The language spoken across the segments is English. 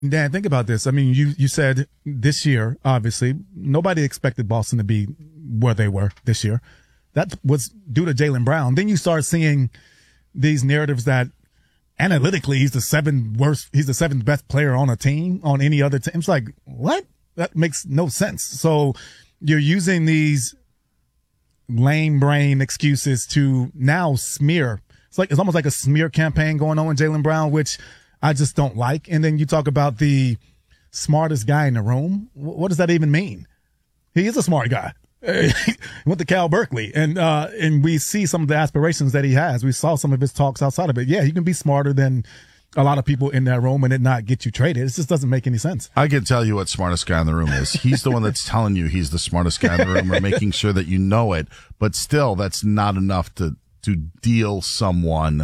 Dan, think about this. I mean, you said this year, obviously, nobody expected Boston to be where they were this year. That was due to Jaylen Brown. Then you start seeing these narratives that analytically he's the seventh best player on a team, on any other team. It's like, what? That makes no sense. So you're using these lame brain excuses to now smear. It's almost like a smear campaign going on with Jaylen Brown, which I just don't like. And then you talk about the smartest guy in the room. What does that even mean? He is a smart guy. He went to Cal Berkeley, and we see some of the aspirations that he has. We saw some of his talks outside of it. Yeah, he can be smarter than a lot of people in that room and it not get you traded. It just doesn't make any sense. I can tell you what smartest guy in the room is. He's the one that's telling you he's the smartest guy in the room or making sure that you know it. But still, that's not enough to deal someone.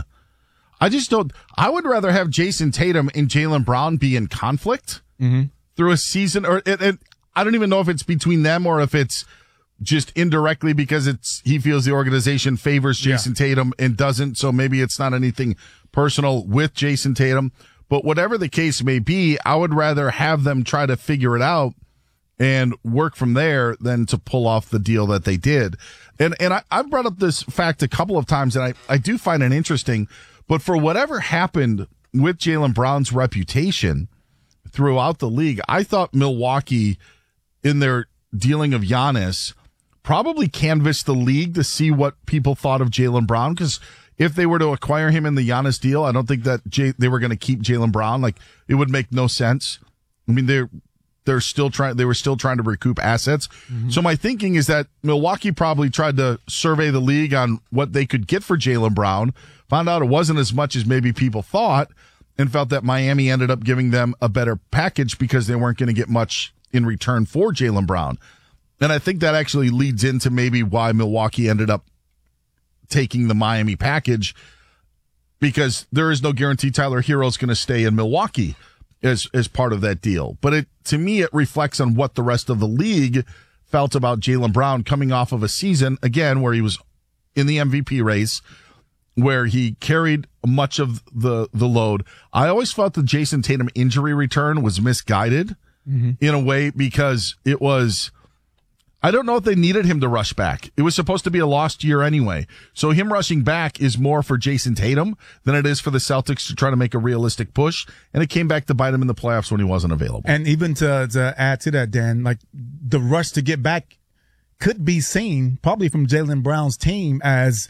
I would rather have Jason Tatum and Jaylen Brown be in conflict through a season, or I don't even know if it's between them or if it's just indirectly because he feels the organization favors Jason Tatum and doesn't. So maybe it's not anything personal with Jason Tatum, but whatever the case may be, I would rather have them try to figure it out and work from there than to pull off the deal that they did. And I've brought up this fact a couple of times, and I do find it interesting. But for whatever happened with Jaylen Brown's reputation throughout the league, I thought Milwaukee, in their dealing of Giannis, probably canvassed the league to see what people thought of Jaylen Brown. Because if they were to acquire him in the Giannis deal, I don't think that they were going to keep Jaylen Brown. Like, it would make no sense. I mean, they were still trying to recoup assets. Mm-hmm. So my thinking is that Milwaukee probably tried to survey the league on what they could get for Jaylen Brown, found out it wasn't as much as maybe people thought, and felt that Miami ended up giving them a better package because they weren't going to get much in return for Jaylen Brown. And I think that actually leads into maybe why Milwaukee ended up taking the Miami package, because there is no guarantee Tyler Herro's going to stay in Milwaukee as part of that deal. But to me, it reflects on what the rest of the league felt about Jaylen Brown coming off of a season, again, where he was in the MVP race, where he carried much of the load. I always felt the Jason Tatum injury return was misguided in a way, because it was, I don't know if they needed him to rush back. It was supposed to be a lost year anyway. So him rushing back is more for Jason Tatum than it is for the Celtics to try to make a realistic push. And it came back to bite him in the playoffs when he wasn't available. And even to add to that, Dan, like, the rush to get back could be seen probably from Jaylen Brown's team as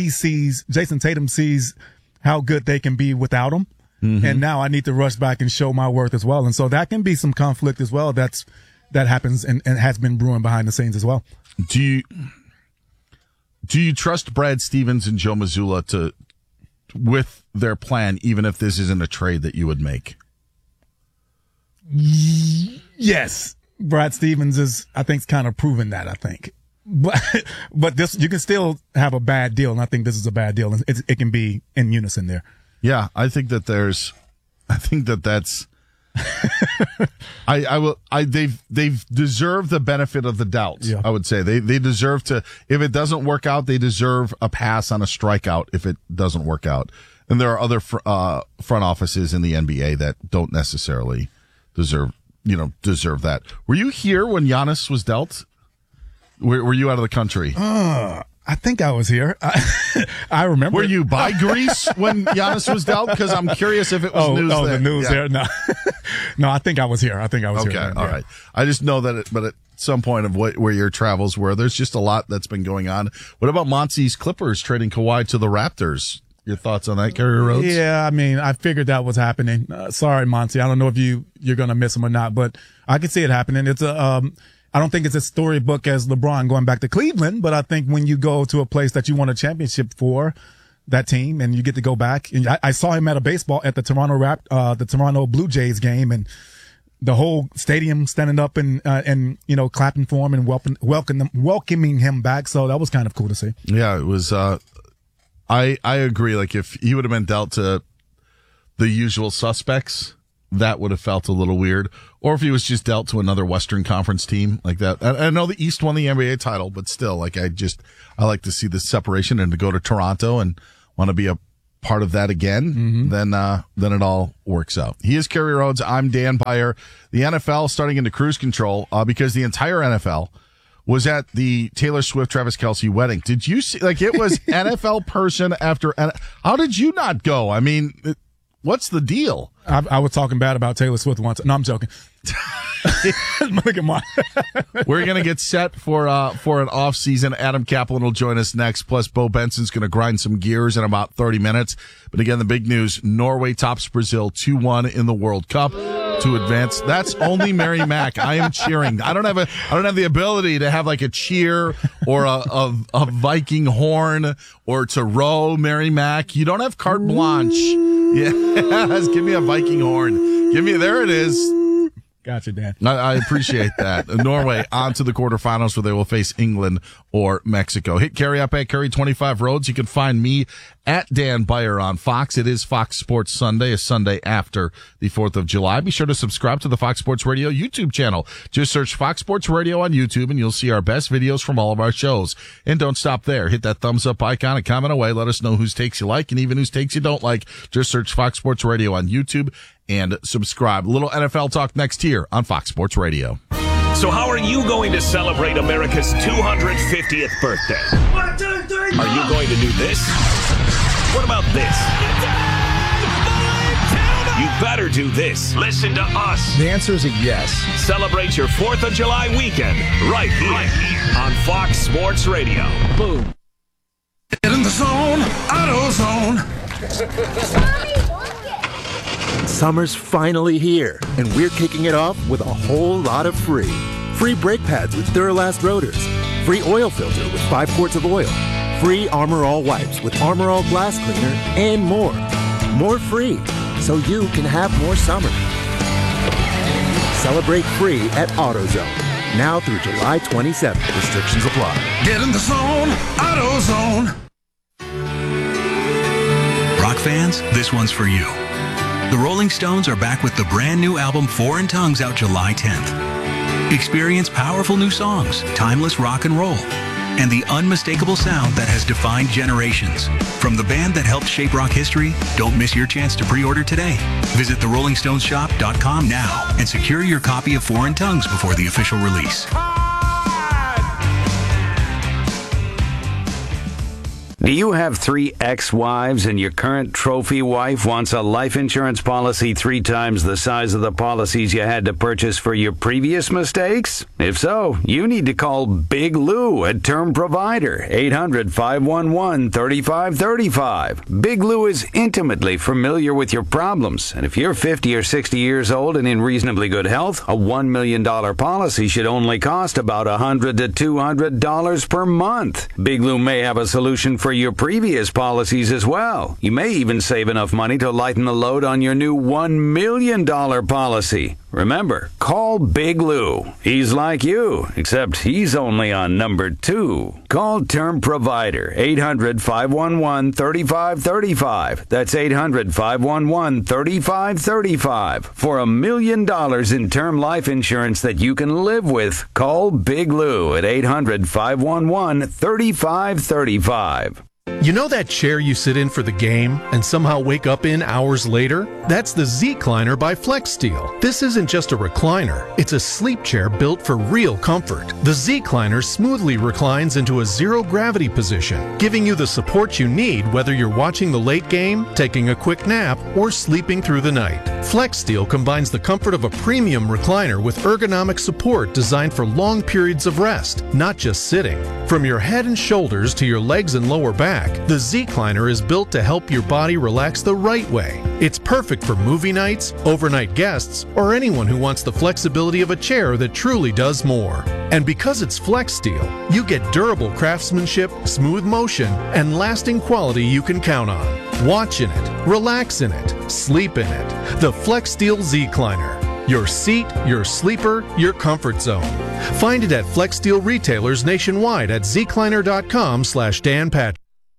Jason Tatum sees how good they can be without him. Mm-hmm. And now I need to rush back and show my worth as well. And so that can be some conflict as well. That happens and has been brewing behind the scenes as well. Do you trust Brad Stevens and Joe Mazzulla with their plan, even if this isn't a trade that you would make? Yes. Brad Stevens is, I think, kind of proven that, I think. But this, you can still have a bad deal, and I think this is a bad deal. It can be in unison there. Yeah, I think that's they've deserved the benefit of the doubt. Yeah. I would say they deserve to, if it doesn't work out, they deserve a pass on a strikeout if it doesn't work out. And there are other front offices in the NBA that don't necessarily deserve that. Were you here when Giannis was dealt? Were you out of the country? I think I was here. I remember. Were you by Greece when Giannis was dealt? Because I'm curious if it was news there. The news there. No, no. I think I was here. Okay, all right. I just know that, but at some point of where your travels were, there's just a lot that's been going on. What about Monty's Clippers trading Kawhi to the Raptors? Your thoughts on that, Carrier Rhodes? Yeah, I mean, I figured that was happening. Sorry, Monty. I don't know if you're going to miss him or not, but I can see it happening. It's I don't think it's a storybook as LeBron going back to Cleveland, but I think when you go to a place that you won a championship for, that team, and you get to go back. And I saw him at the Toronto Blue Jays game, and the whole stadium standing up and clapping for him and welcoming him back. So that was kind of cool to see. Yeah, it was. I agree. Like, if he would have been dealt to the usual suspects, that would have felt a little weird. Or if he was just dealt to another Western Conference team like that. I know the East won the NBA title, but still, like, I like to see the separation and to go to Toronto and want to be a part of that again, then it all works out. He is Kerry Rhodes. I'm Dan Beyer. The NFL starting into cruise control because the entire NFL was at the Taylor Swift Travis Kelce wedding. Did you see? Like, it was NFL person after. How did you not go? I mean, what's the deal? I was talking bad about Taylor Swift once. No, I'm joking. Look at mine. We're going to get set for an off season. Adam Kaplan will join us next. Plus, Bo Benson's going to grind some gears in about 30 minutes. But again, the big news: Norway tops Brazil 2-1 in the World Cup to advance. That's only Mary Mack. I am cheering. I don't have the ability to have like a cheer or a Viking horn or to row Mary Mack. You don't have carte blanche. Yes, give me a Viking horn. There it is. Gotcha, Dan. I appreciate that. Norway on to the quarterfinals where they will face England or Mexico. Hit Kerry up at Kerry25 Roads. You can find me at Dan Beyer on Fox. It is Fox Sports Sunday, a Sunday after the 4th of July. Be sure to subscribe to the Fox Sports Radio YouTube channel. Just search Fox Sports Radio on YouTube and you'll see our best videos from all of our shows. And don't stop there. Hit that thumbs up icon and comment away. Let us know whose takes you like and even whose takes you don't like. Just search Fox Sports Radio on YouTube and subscribe. A little NFL talk next here on Fox Sports Radio. So how are you going to celebrate America's 250th birthday? 1, 2, 3, Are you going to do this? What about this? You better do this. Listen to us. The answer is a yes. Celebrate your 4th of July weekend right here on Fox Sports Radio. Boom. Get in the zone, AutoZone. Summer's finally here, and we're kicking it off with a whole lot of free. Free brake pads with Duralast rotors. Free oil filter with 5 quarts of oil. Free Armor All wipes with Armor All glass cleaner, and more. More free, so you can have more summer. Celebrate free at AutoZone. Now through July 27th. Restrictions apply. Get in the zone, AutoZone. Rock fans, this one's for you. The Rolling Stones are back with the brand new album Foreign Tongues out July 10th. Experience powerful new songs, timeless rock and roll, and the unmistakable sound that has defined generations. From the band that helped shape rock history, don't miss your chance to pre-order today. Visit therollingstonesshop.com now and secure your copy of Foreign Tongues before the official release. Do you have 3 ex-wives and your current trophy wife wants a life insurance policy 3 times the size of the policies you had to purchase for your previous mistakes? If so, you need to call Big Lou at Term Provider, 800-511-3535. Big Lou is intimately familiar with your problems, and if you're 50 or 60 years old and in reasonably good health, a $1 million policy should only cost about $100 to $200 per month. Big Lou may have a solution for your previous policies as well. You may even save enough money to lighten the load on your new $1 million policy. Remember, call Big Lou. He's like you, except he's only on number 2. Call Term Provider, 800-511-3535. That's 800-511-3535. For $1 million in term life insurance that you can live with, call Big Lou at 800-511-3535. You know that chair you sit in for the game and somehow wake up in hours later? That's the Z-Cliner by FlexSteel. This isn't just a recliner. It's a sleep chair built for real comfort. The Z-Cliner smoothly reclines into a zero-gravity position, giving you the support you need whether you're watching the late game, taking a quick nap, or sleeping through the night. FlexSteel combines the comfort of a premium recliner with ergonomic support designed for long periods of rest, not just sitting. From your head and shoulders to your legs and lower back, the Z-Cliner is built to help your body relax the right way. It's perfect for movie nights, overnight guests, or anyone who wants the flexibility of a chair that truly does more. And because it's FlexSteel, you get durable craftsmanship, smooth motion, and lasting quality you can count on. Watch in it, relax in it, sleep in it. The FlexSteel Z-Cliner. Your seat, your sleeper, your comfort zone. Find it at FlexSteel retailers nationwide at zcliner.com/Dan Patrick.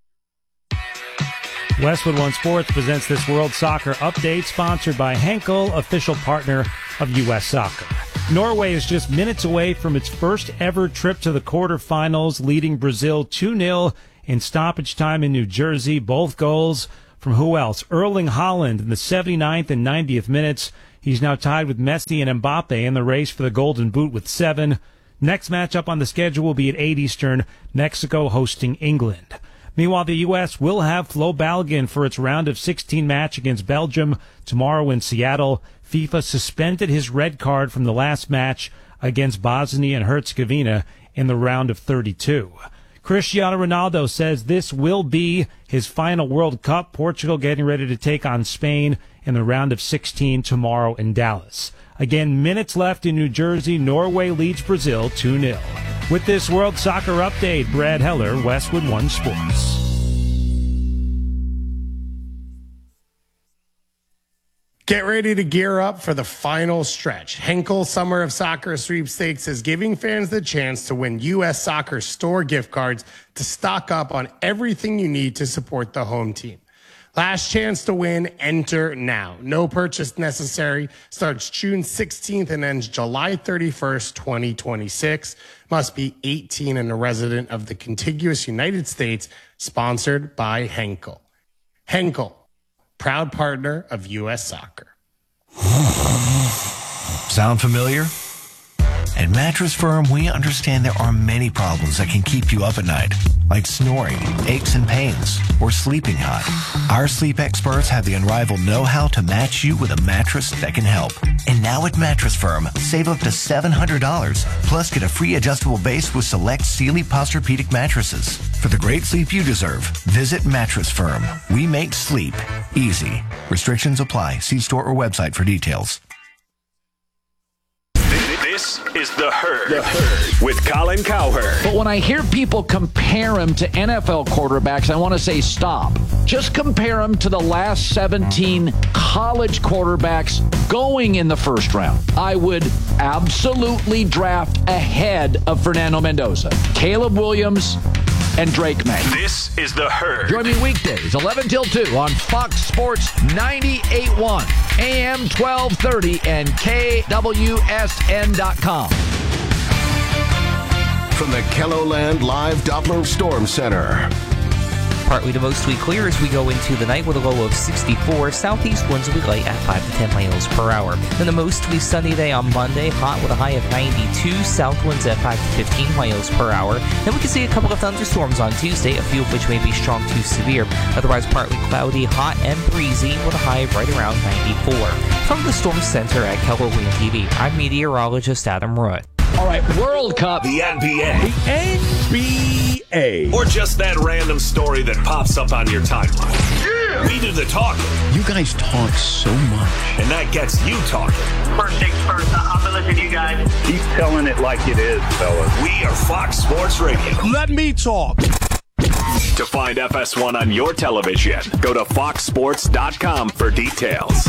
Westwood One Sports presents this World Soccer Update, sponsored by Henkel, official partner of U.S. Soccer. Norway is just minutes away from its first ever trip to the quarterfinals, leading Brazil 2-0 in stoppage time in New Jersey. Both goals from who else? Erling Haaland in the 79th and 90th minutes. He's now tied with Messi and Mbappe in the race for the Golden Boot with 7. Next matchup on the schedule will be at 8 Eastern, Mexico hosting England. Meanwhile, the U.S. will have Flo Balogun for its round of 16 match against Belgium tomorrow in Seattle. FIFA suspended his red card from the last match against Bosnia and Herzegovina in the round of 32. Cristiano Ronaldo says this will be his final World Cup. Portugal getting ready to take on Spain in the round of 16 tomorrow in Dallas. Again, minutes left in New Jersey. Norway leads Brazil 2-0. With this World Soccer Update, Brad Heller, Westwood One Sports. Get ready to gear up for the final stretch. Henkel Summer of Soccer Sweepstakes is giving fans the chance to win U.S. Soccer store gift cards to stock up on everything you need to support the home team. Last chance to win, enter now. No purchase necessary. Starts June 16th and ends July 31st, 2026. Must be 18 and a resident of the contiguous United States. Sponsored by Henkel. Henkel, proud partner of U.S. Soccer. Sound familiar? At Mattress Firm, we understand there are many problems that can keep you up at night, like snoring, aches and pains, or sleeping hot. Our sleep experts have the unrivaled know-how to match you with a mattress that can help. And now at Mattress Firm, save up to $700, plus get a free adjustable base with select Sealy Posturepedic mattresses. For the great sleep you deserve, visit Mattress Firm. We make sleep easy. Restrictions apply. See store or website for details. This is The Herd with Colin Cowherd. But when I hear people compare him to NFL quarterbacks, I want to say stop. Just compare him to the last 17 college quarterbacks going in the first round. I would absolutely draft ahead of Fernando Mendoza, Caleb Williams, and Drake May. This is The Herd. Join me weekdays, 11 till 2 on Fox Sports 98.1, AM 1230, and KWSN.com. From the KELOLAND Live Doppler Storm Center. Partly to mostly clear as we go into the night with a low of 64. Southeast winds will be light at 5 to 10 miles per hour. Then a mostly sunny day on Monday, hot with a high of 92. South winds at 5 to 15 miles per hour. Then we can see a couple of thunderstorms on Tuesday, a few of which may be strong to severe. Otherwise partly cloudy, hot, and breezy with a high of right around 94. From the Storm Center at KELOLAND TV, I'm meteorologist Adam Root. All right, World Cup. The NBA. The NBA. Or just that random story that pops up on your timeline. Yeah. We do the talking. You guys talk so much. And that gets you talking. First things first, I'm going to listen to you guys. Keep telling it like it is, fellas. We are Fox Sports Radio. Let me talk. To find FS1 on your television, go to foxsports.com for details.